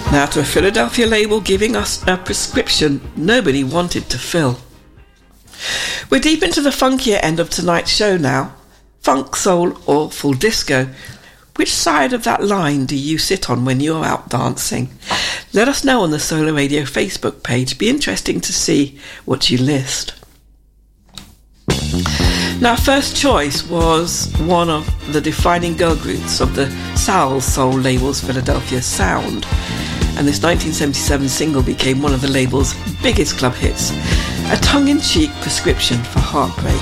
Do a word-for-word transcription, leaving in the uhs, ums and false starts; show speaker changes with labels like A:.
A: Now to a Philadelphia label giving us a prescription nobody wanted to fill. We're deep into the funkier end of tonight's show now. Funk, soul or full disco. Which side of that line do you sit on when you're out dancing? Let us know on the Solar Radio Facebook page. Be interesting to see what you list. Now, first choice was one of the defining girl groups of the Soul Soul label's Philadelphia sound. And this nineteen seventy-seven single became one of the label's biggest club hits, a tongue-in-cheek prescription for heartbreak.